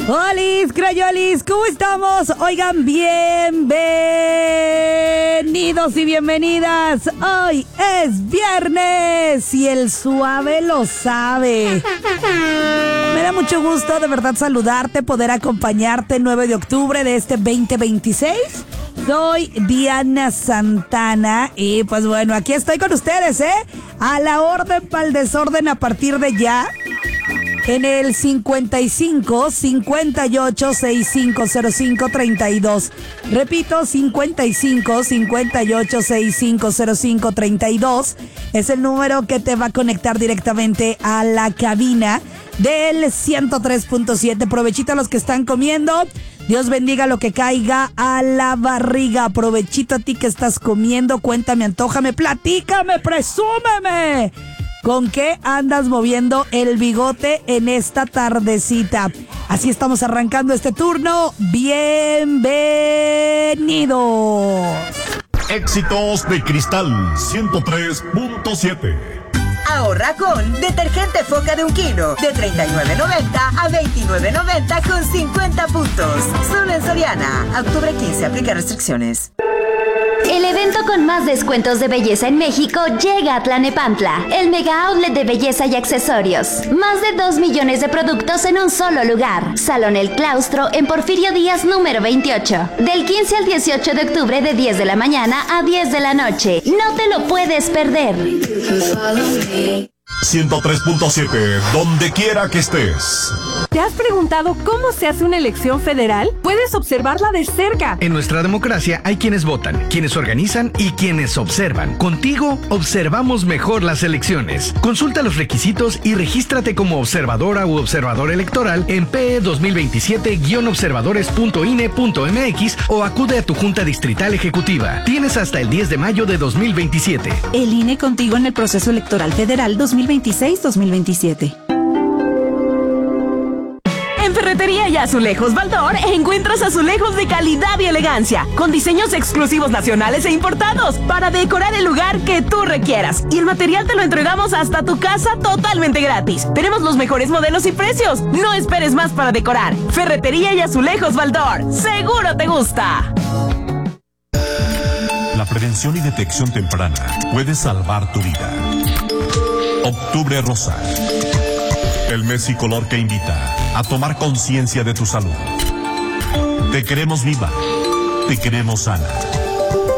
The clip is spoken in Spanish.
Olis, crayolis, ¿cómo estamos? Oigan, bienvenidos y bienvenidas. Hoy es viernes y el suave lo sabe. Me da mucho gusto de verdad saludarte, poder acompañarte el 9 de octubre de este 2026. Soy Diana Santana y pues bueno, aquí estoy con ustedes, a la orden para el desorden a partir de ya. En el 55 58 65 05 32. Repito, 55 58 65 05 32 es el número que te va a conectar directamente a la cabina del 103.7. Provechito a los que están comiendo. Dios bendiga lo que caiga a la barriga. Provechito a ti que estás comiendo. Cuéntame, antójame, platícame, presúmeme. ¿Con qué andas moviendo el bigote en esta tardecita? Así estamos arrancando este turno. ¡Bienvenidos! Éxitos de Cristal 103.7. Ahorra con detergente Foca de 1 kilo de $39.90 a $29.90 con 50 puntos. Solo en Soriana. Octubre 15. Aplica restricciones. El evento con más descuentos de belleza en México llega a Tlalnepantla, el mega outlet de belleza y accesorios. Más de 2 millones de productos en un solo lugar. Salón El Claustro en Porfirio Díaz número 28. Del 15 al 18 de octubre de 10 de la mañana a 10 de la noche. No te lo puedes perder. 103.7, donde quiera que estés. ¿Te has preguntado cómo se hace una elección federal? Puedes observarla de cerca. En nuestra democracia hay quienes votan, quienes organizan y quienes observan. Contigo observamos mejor las elecciones. Consulta los requisitos y regístrate como observadora u observador electoral en PE 2027-observadores.ine.mx o acude a tu Junta Distrital Ejecutiva. Tienes hasta el 10 de mayo de 2027. El INE contigo en el proceso electoral federal 2026-2027. En Ferretería y Azulejos Baldor encuentras azulejos de calidad y elegancia, con diseños exclusivos nacionales e importados, para decorar el lugar que tú requieras. Y el material te lo entregamos hasta tu casa totalmente gratis. Tenemos los mejores modelos y precios. No esperes más para decorar. Ferretería y Azulejos Baldor. ¡Seguro te gusta! La prevención y detección temprana puede salvar tu vida. Octubre Rosa. El mes y color que invita a tomar conciencia de tu salud. Te queremos viva, te queremos sana.